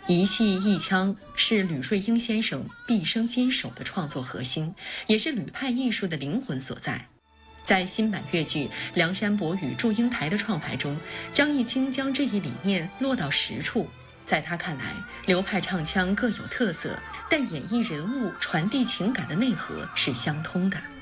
一戏一腔是吕瑞英先生毕生坚守的创作核心，也是吕派艺术的灵魂所在。在新版粤剧《梁山伯与祝英台》的创排中，张艺兴将这一理念落到实处。在他看来，流派唱腔各有特色，但演绎人物、传递情感的内核是相通的。